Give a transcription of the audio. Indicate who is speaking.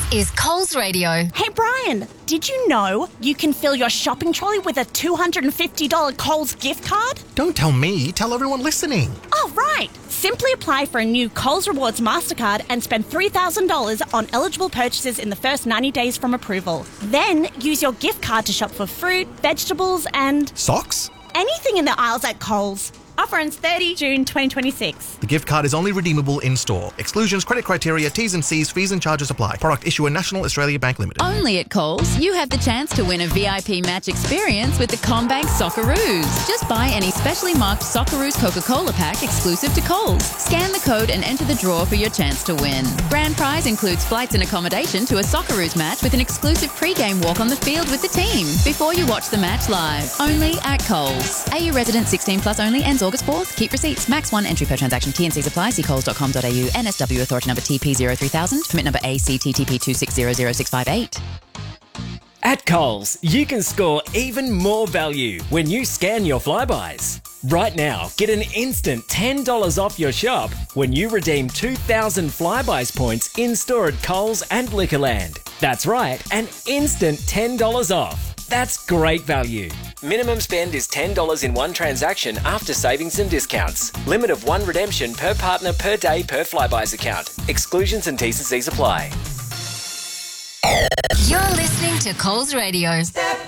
Speaker 1: is Coles Radio.
Speaker 2: Hey Brian, did you know you can fill your shopping trolley with a $250 Coles gift card?
Speaker 3: Don't tell me, tell everyone listening.
Speaker 2: Oh, right. Simply apply for a new Coles Rewards MasterCard and spend $3,000 on eligible purchases in the first 90 days from approval. Then use your gift card to shop for fruit, vegetables and...
Speaker 3: Socks?
Speaker 2: anything in the aisles at Coles. Offer ends 30 June 2026.
Speaker 3: The gift card is only redeemable in-store. Exclusions, credit criteria, T's and C's, fees and charges apply. Product issuer National Australia Bank Limited.
Speaker 4: Only at Coles, you have the chance to win a VIP match experience with the CommBank Socceroos. Just buy any specially marked Socceroos Coca-Cola pack exclusive to Coles. Scan the code and enter the draw for your chance to win. Grand prize includes flights and accommodation to a Socceroos match with an exclusive pre-game walk on the field with the team before you watch the match live. Only at Coles. AU resident 16 plus only, ends August 4th. Keep receipts. Max 1 entry per transaction. T&Cs apply. See coles.com.au. NSW authority number TP03000. Permit number ACTTP2600658.
Speaker 5: At Coles, you can score even more value when you scan your Flybuys. Right now, get an instant $10 off your shop when you redeem 2,000 Flybuys points in-store at Coles and Liquorland. That's right, an instant $10 off. That's great value. Minimum spend is $10 in one transaction after savings and discounts. Limit of one redemption per partner per day per Flybuys account. Exclusions and T's and C's apply.
Speaker 1: You're listening to Coles Radio.
Speaker 6: Step